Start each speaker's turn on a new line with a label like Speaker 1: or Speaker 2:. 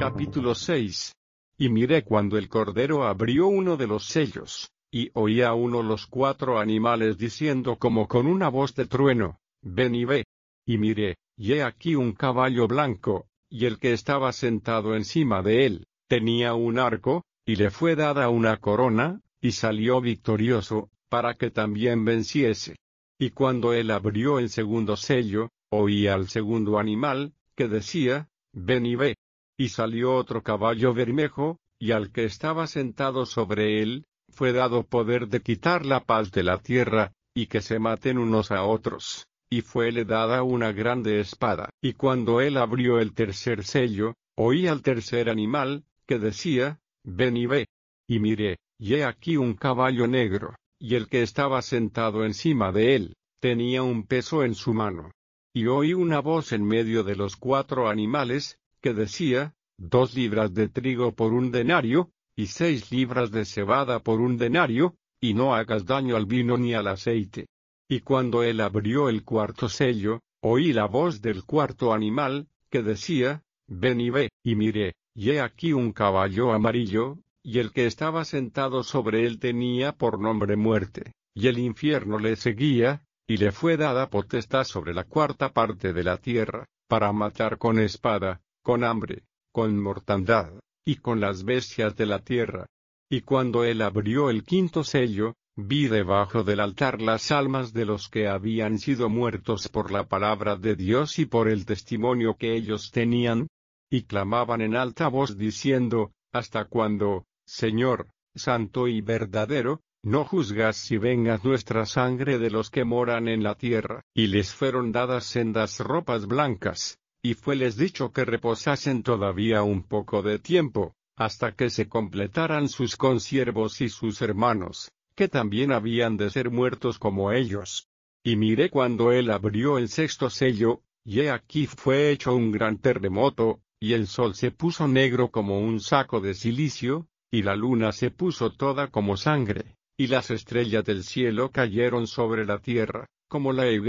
Speaker 1: Capítulo 6. Y miré cuando el Cordero abrió uno de los sellos, y oí a uno los 4 animales diciendo como con una voz de trueno: Ven y ve. Y miré, y he aquí un caballo blanco, y el que estaba sentado encima de él, tenía un arco, y le fue dada una corona, y salió victorioso, para que también venciese. Y cuando él abrió el segundo sello, oí al segundo animal, que decía: Ven y ve. Y salió otro caballo bermejo, y al que estaba sentado sobre él, fue dado poder de quitar la paz de la tierra, y que se maten unos a otros, y fuele dada una grande espada. Y cuando él abrió el tercer sello, oí al tercer animal, que decía: Ven y ve. Y miré, y he aquí un caballo negro, y el que estaba sentado encima de él, tenía un peso en su mano. Y oí una voz en medio de los 4 animales, que decía: 2 libras de trigo por 1 denario, y 6 libras de cebada por 1 denario, y no hagas daño al vino ni al aceite. Y cuando él abrió el cuarto sello, oí la voz del cuarto animal, que decía: Ven y ve. Y miré, y he aquí un caballo amarillo, y el que estaba sentado sobre él tenía por nombre Muerte, y el infierno le seguía, y le fue dada potestad sobre la 4ª parte de la tierra, para matar con espada, con hambre, con mortandad, y con las bestias de la tierra. Y cuando él abrió el 5º sello, vi debajo del altar las almas de los que habían sido muertos por la palabra de Dios y por el testimonio que ellos tenían, y clamaban en alta voz diciendo: ¿Hasta cuándo, Señor, santo y verdadero, no juzgas si venga nuestra sangre de los que moran en la tierra? Y les fueron dadas sendas ropas blancas, y fueles dicho que reposasen todavía un poco de tiempo, hasta que se completaran sus consiervos y sus hermanos, que también habían de ser muertos como ellos. Y miré cuando él abrió el 6º sello, y he aquí fue hecho un gran terremoto, y el sol se puso negro como un saco de cilicio, y la luna se puso toda como sangre, y las estrellas del cielo cayeron sobre la tierra, como la